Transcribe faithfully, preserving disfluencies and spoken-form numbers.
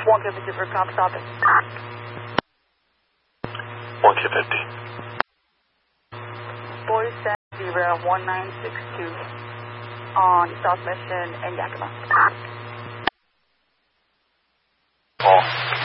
one K fifty for comp, stop it. one K fifty. Boy seven zero one nine six two on South Mission and Yakima. Call.